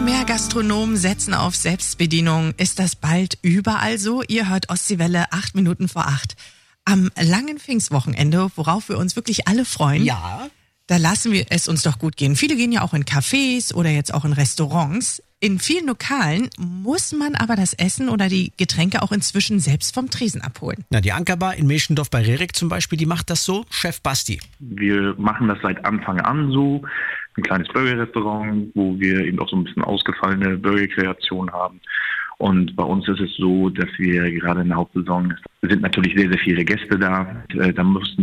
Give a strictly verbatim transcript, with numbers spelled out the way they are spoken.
mehr Gastronomen setzen auf Selbstbedienung. Ist das bald überall so? Ihr hört Ostseewelle acht Minuten vor acht. Am langen Pfingstwochenende, worauf wir uns wirklich alle freuen. Ja. Da lassen wir es uns doch gut gehen. Viele gehen ja auch in Cafés oder jetzt auch in Restaurants. In vielen Lokalen muss man aber das Essen oder die Getränke auch inzwischen selbst vom Tresen abholen. Na, die Ankerbar in Meschendorf bei Rerik zum Beispiel, die macht das so. Chef Basti. Wir machen das seit Anfang an so. Ein kleines Burger-Restaurant, wo wir eben auch so ein bisschen ausgefallene Burger-Kreationen haben. Und bei uns ist es so, dass wir gerade in der Hauptsaison sind natürlich sehr, sehr viele Gäste da. Da mussten